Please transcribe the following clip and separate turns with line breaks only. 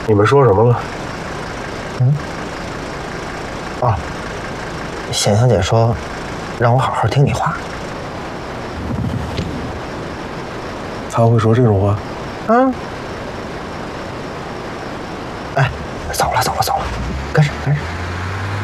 你们说什么了？
啊，显小姐说，让我好好听你话。
她会说这种话？
嗯。哎，走了，跟上。